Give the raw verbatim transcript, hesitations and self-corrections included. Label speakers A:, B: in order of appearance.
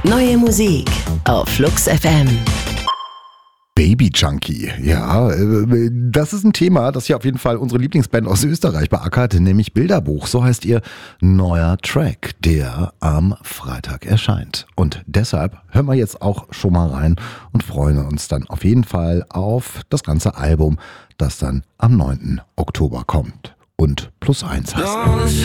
A: Neue Musik auf Flux F M.
B: Baby Junkie, ja, äh, das ist ein Thema, das hier auf jeden Fall unsere Lieblingsband aus Österreich beackert, nämlich Bilderbuch. So heißt ihr neuer Track, der am Freitag erscheint. Und deshalb hören wir jetzt auch schon mal rein und freuen uns dann auf jeden Fall auf das ganze Album, das dann am neunten Oktober kommt und Plus eins heißt.